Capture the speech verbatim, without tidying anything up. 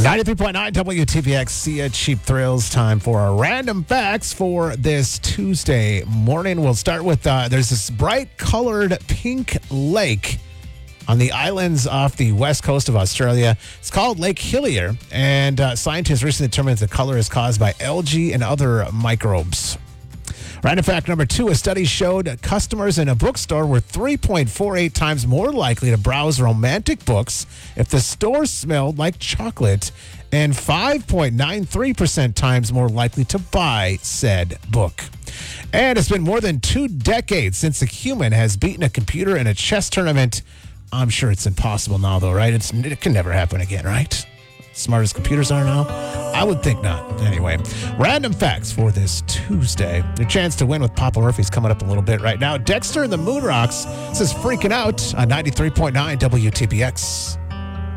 ninety-three point nine W T B X, see ya, Cheap Thrills. Time for our random facts for this Tuesday morning. We'll start with uh, there's this bright colored pink lake on the islands off the west coast of Australia. It's called Lake Hillier, and uh, scientists recently determined the color is caused by algae and other microbes. Random fact number two, a study showed customers in a bookstore were three point four eight times more likely to browse romantic books if the store smelled like chocolate, and five point nine three percent times more likely to buy said book. And it's been more than two decades since a human has beaten a computer in a chess tournament. I'm sure it's impossible now, though, right? It's, it can never happen again, right? Smart as computers are now? I would think not. Anyway, random facts for this Tuesday. Your chance to win with Papa Murphy's coming up a little bit right now. Dexter and the Moon Rocks says freaking out on ninety-three point nine W T B X.